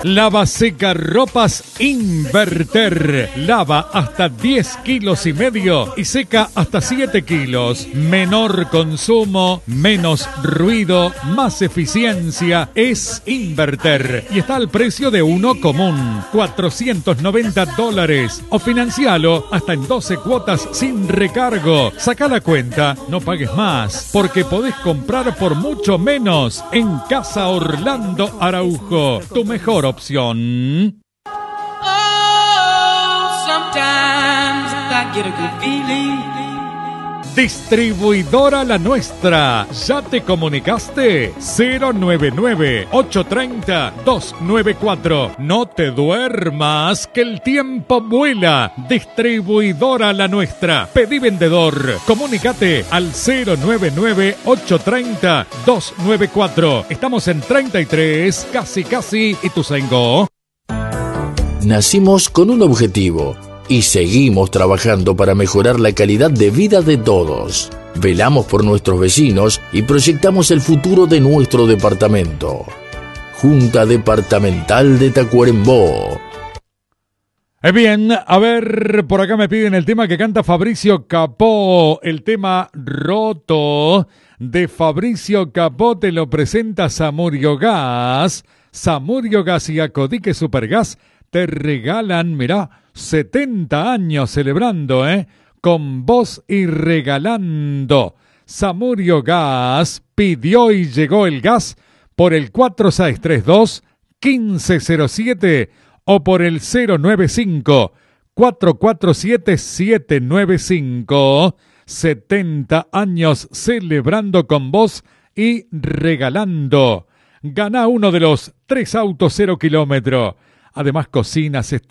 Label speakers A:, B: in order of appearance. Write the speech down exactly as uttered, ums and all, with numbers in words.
A: Lava seca ropas Inverter. Lava hasta diez kilos y medio y seca hasta siete kilos. Menor consumo, menos ruido, más eficiencia. Es Inverter. Y está al precio de uno común. cuatrocientos noventa dólares. O financialo hasta en doce cuotas sin recargo. Saca la cuenta, no pagues más. Porque podés comprar por mucho menos en Casa Orlando Araujo. Tu mejor opción. Opción.
B: Oh, sometimes I get a good feeling.
A: Distribuidora La Nuestra. ¿Ya te comunicaste? cero nueve nueve, ocho tres cero, dos nueve cuatro. No te duermas, que el tiempo vuela. Distribuidora La Nuestra. Pedí vendedor. Comunícate al cero nueve nueve, ocho tres cero, dos nueve cuatro. Estamos en treinta y tres, casi casi Ituzaingó.
C: Nacimos con un objetivo y seguimos trabajando para mejorar la calidad de vida de todos. Velamos por nuestros vecinos y proyectamos el futuro de nuestro departamento. Junta Departamental de Tacuarembó.
A: Eh bien, a ver, por acá me piden el tema que canta Fabricio Capó. El tema Roto de Fabricio Capó te lo presenta Samurio Gas. Samurio Gas y Acodique Supergas te regalan, mirá, setenta años celebrando, ¿eh? Con vos y regalando. Samurio Gas pidió y llegó el gas por el cuatro seis tres dos, uno cinco cero siete o por el cero nueve cinco, cuatro cuatro siete, siete nueve cinco. setenta años celebrando con vos y regalando. Gana uno de los tres autos cero kilómetro. Además, cocinas,